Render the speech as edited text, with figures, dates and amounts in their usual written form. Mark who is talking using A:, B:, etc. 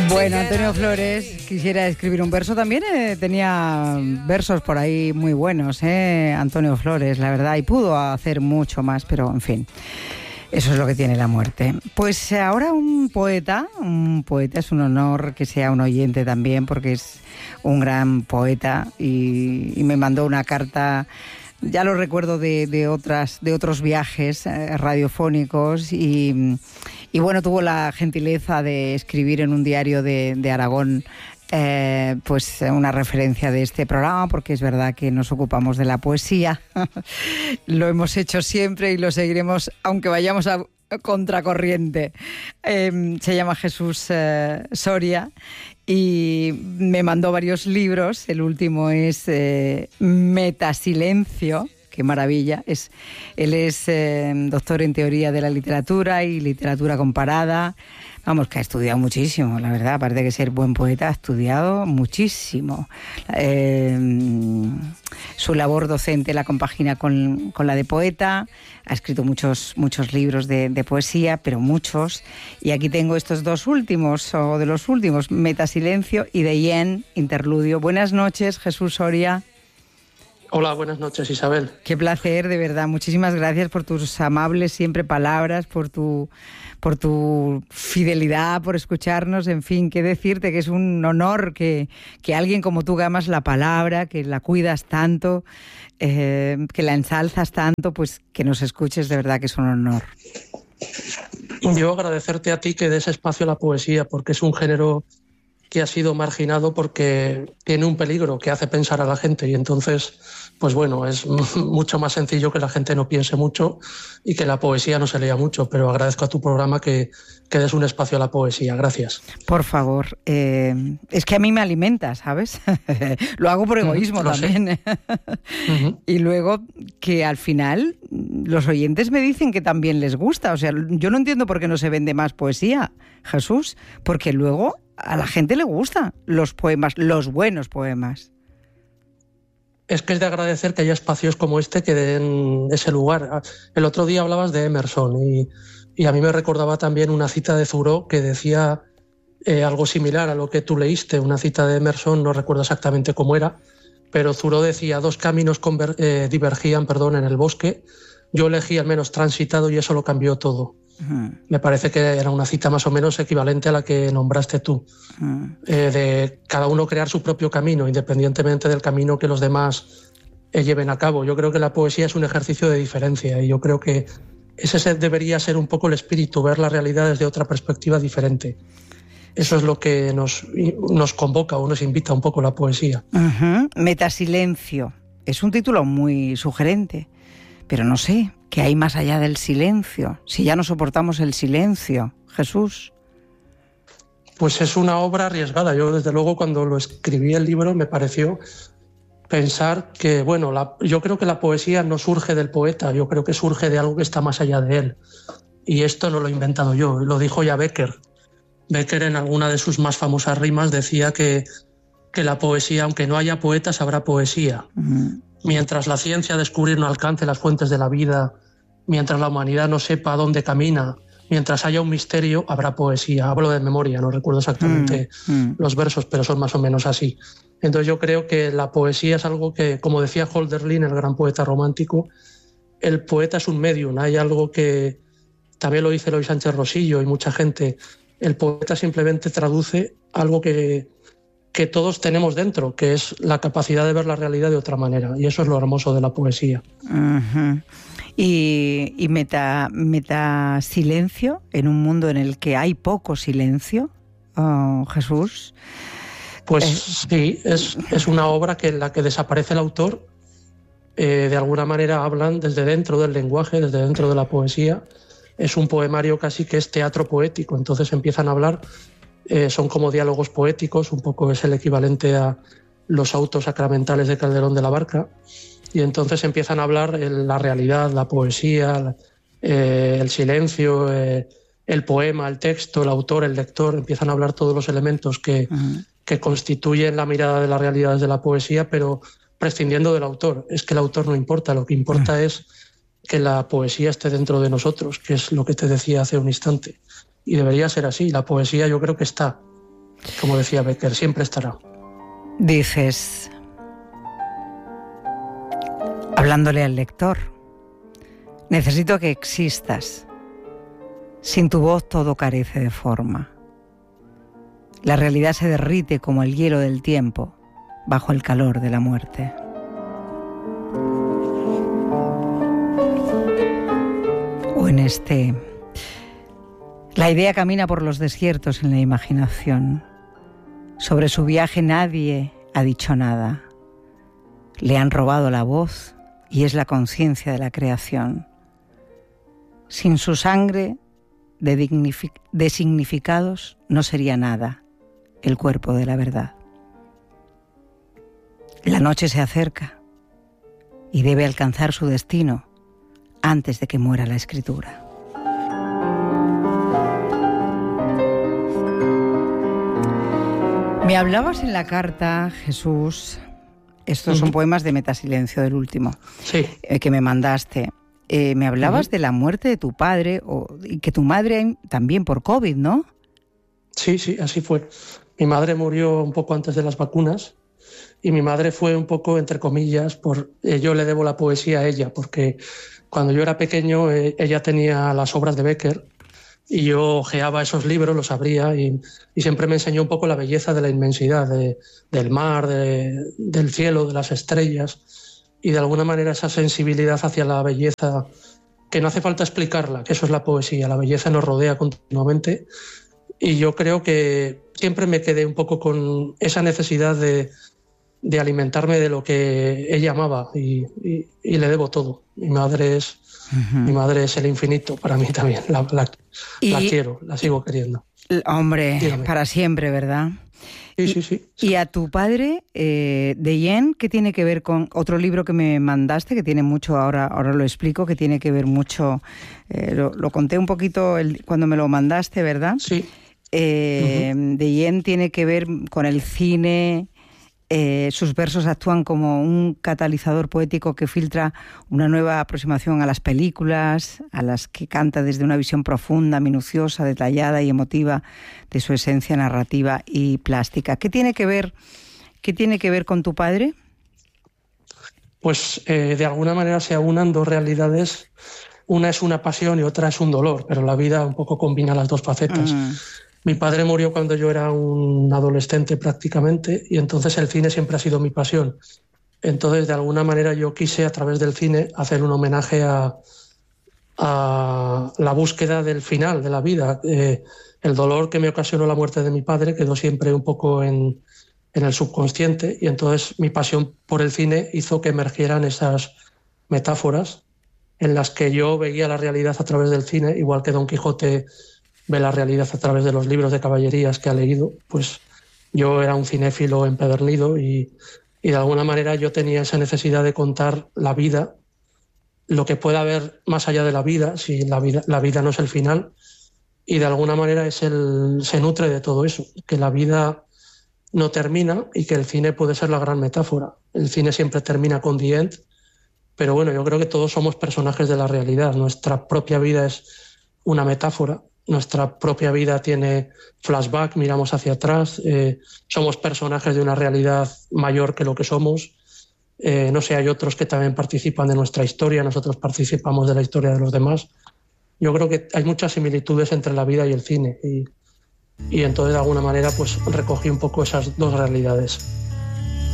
A: Bueno, Antonio Flores quisiera escribir un verso también. Tenía versos por ahí muy buenos, Antonio Flores, la verdad, y pudo hacer mucho más, pero en fin, eso es lo que tiene la muerte. Pues ahora un poeta es un honor que sea un oyente también, porque es un gran poeta y me mandó una carta. Ya lo recuerdo de otros viajes radiofónicos y bueno, tuvo la gentileza de escribir en un diario de Aragón pues una referencia de este programa, porque es verdad que nos ocupamos de la poesía. Lo hemos hecho siempre y lo seguiremos, aunque vayamos a contracorriente. Se llama Jesús Soria y me mandó varios libros. El último es Metasilencio. Qué maravilla. Él es doctor en teoría de la literatura y literatura comparada. Vamos, que ha estudiado muchísimo, la verdad. Aparte de ser buen poeta, ha estudiado muchísimo. Su labor docente la compagina con la de poeta. Ha escrito muchos libros de poesía, pero muchos. Y aquí tengo estos dos últimos, o de los últimos, Metasilencio y De Yen, Interludio. Buenas noches, Jesús Soria.
B: Hola, buenas noches, Isabel.
A: Qué placer, de verdad. Muchísimas gracias por tus amables siempre palabras, por tu fidelidad, por escucharnos. En fin, qué decirte, que es un honor que alguien como tú, que amas la palabra, que la cuidas tanto, que la ensalzas tanto, pues que nos escuches, de verdad que es un honor.
B: Yo agradecerte a ti que des espacio a la poesía, porque es un género que ha sido marginado porque tiene un peligro que hace pensar a la gente, y entonces, pues bueno, es mucho más sencillo que la gente no piense mucho y que la poesía no se lea mucho, pero agradezco a tu programa que des un espacio a la poesía. Gracias.
A: Por favor, es que a mí me alimenta, ¿sabes? Lo hago por egoísmo también. Y luego que al final los oyentes me dicen que también les gusta. O sea, yo no entiendo por qué no se vende más poesía, Jesús, porque luego a la gente le gustan los poemas, los buenos poemas.
B: Es que es de agradecer que haya espacios como este que den ese lugar. El otro día hablabas de Emerson y a mí me recordaba también una cita de Thoreau que decía algo similar a lo que tú leíste, una cita de Emerson, no recuerdo exactamente cómo era, pero Thoreau decía: dos caminos divergían en el bosque, yo elegí el menos transitado y eso lo cambió todo. Me parece que era una cita más o menos equivalente a la que nombraste tú, de cada uno crear su propio camino, independientemente del camino que los demás lleven a cabo. Yo creo que la poesía es un ejercicio de diferencia y yo creo que ese debería ser un poco el espíritu, ver la realidad desde otra perspectiva diferente. Eso es lo que nos convoca o nos invita un poco la poesía.
A: Metasilencio. Es un título muy sugerente, pero no sé, ¿qué hay más allá del silencio? Si ya no soportamos el silencio, Jesús.
B: Pues es una obra arriesgada. Yo, desde luego, cuando lo escribí el libro, me pareció pensar que, bueno, yo creo que la poesía no surge del poeta, yo creo que surge de algo que está más allá de él. Y esto no lo he inventado yo, lo dijo ya Becker. Becker, en alguna de sus más famosas rimas, decía que la poesía, aunque no haya poetas, habrá poesía. Mientras la ciencia descubrir no alcance las fuentes de la vida, mientras la humanidad no sepa dónde camina, mientras haya un misterio, habrá poesía. Hablo de memoria, no recuerdo exactamente los versos, pero son más o menos así. Entonces yo creo que la poesía es algo que, como decía Hölderlin, el gran poeta romántico, el poeta es un medium. Hay algo que también lo dice Eloy Sánchez Rosillo y mucha gente. El poeta simplemente traduce algo que todos tenemos dentro, que es la capacidad de ver la realidad de otra manera, y eso es lo hermoso de la poesía.
A: Y metasilencio, en un mundo en el que hay poco silencio, Jesús.
B: Pues sí, es una obra en la que desaparece el autor, de alguna manera hablan desde dentro del lenguaje, desde dentro de la poesía. Es un poemario casi que es teatro poético, entonces empiezan a hablar. Son como diálogos poéticos, un poco es el equivalente a los autos sacramentales de Calderón de la Barca, y entonces empiezan a hablar la realidad, la poesía, el silencio, el poema, el texto, el autor, el lector, empiezan a hablar todos los elementos que constituyen la mirada de la realidad desde la poesía, pero prescindiendo del autor. Es que el autor no importa, lo que importa es que la poesía esté dentro de nosotros, que es lo que te decía hace un instante. Y debería ser así. La poesía yo creo que está Como decía Becker, siempre estará.
A: Dices, hablándole al lector, necesito que existas. Sin tu voz todo carece de forma. La realidad se derrite como el hielo del tiempo bajo el calor de la muerte. O en este... La idea camina por los desiertos en la imaginación. Sobre su viaje nadie ha dicho nada. Le han robado la voz y es la conciencia de la creación. Sin su sangre de significados no sería nada el cuerpo de la verdad. La noche se acerca y debe alcanzar su destino antes de que muera la escritura. Me hablabas en la carta, Jesús, estos son poemas de Metasilencio, del último,
B: sí.
A: Que me mandaste. Me hablabas de la muerte de tu padre y que tu madre también por COVID, ¿no?
B: Sí, así fue. Mi madre murió un poco antes de las vacunas y mi madre fue un poco, entre comillas, yo le debo la poesía a ella, porque cuando yo era pequeño ella tenía las obras de Becker y yo hojeaba esos libros, los abría y siempre me enseñó un poco la belleza de la inmensidad, del mar, del cielo, de las estrellas, y de alguna manera esa sensibilidad hacia la belleza, que no hace falta explicarla, que eso es la poesía, la belleza nos rodea continuamente, y yo creo que siempre me quedé un poco con esa necesidad de alimentarme de lo que ella amaba y le debo todo. Mi madre es el infinito para mí también, la quiero, la sigo queriendo.
A: Hombre,
B: dígame.
A: Para siempre, ¿verdad?
B: Sí.
A: Y a tu padre, Deyen, ¿qué tiene que ver con otro libro que me mandaste, que tiene mucho, ahora lo explico, que tiene que ver mucho, lo conté un poquito cuando me lo mandaste, ¿verdad?
B: Sí.
A: Deyen tiene que ver con el cine. Sus versos actúan como un catalizador poético que filtra una nueva aproximación a las películas, a las que canta desde una visión profunda, minuciosa, detallada y emotiva de su esencia narrativa y plástica. ¿Qué tiene que ver con tu padre?
B: Pues de alguna manera se aunan dos realidades. Una es una pasión y otra es un dolor, pero la vida un poco combina las dos facetas. Mi padre murió cuando yo era un adolescente prácticamente y entonces el cine siempre ha sido mi pasión. Entonces, de alguna manera yo quise a través del cine hacer un homenaje a la búsqueda del final de la vida. El dolor que me ocasionó la muerte de mi padre quedó siempre un poco en el subconsciente y entonces mi pasión por el cine hizo que emergieran esas metáforas en las que yo veía la realidad a través del cine, igual que Don Quijote ve la realidad a través de los libros de caballerías que ha leído. Pues yo era un cinéfilo empedernido y de alguna manera yo tenía esa necesidad de contar la vida, lo que pueda haber más allá de la vida, si la vida no es el final, y de alguna manera se nutre de todo eso, que la vida no termina y que el cine puede ser la gran metáfora. El cine siempre termina con the end, pero bueno, yo creo que todos somos personajes de la realidad. Nuestra propia vida es una metáfora. Nuestra propia vida tiene flashback, miramos hacia atrás, somos personajes de una realidad mayor que lo que somos. No sé, hay otros que también participan de nuestra historia, nosotros participamos de la historia de los demás. Yo creo que hay muchas similitudes entre la vida y el cine y entonces de alguna manera pues recogí un poco esas dos realidades.